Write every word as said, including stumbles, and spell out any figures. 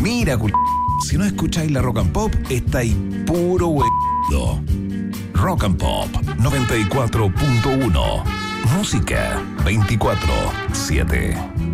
Mira, cul... si no escucháis la Rock and Pop, estáis puro huevo. Rock and Pop noventa y cuatro punto uno. Música veinticuatro siete.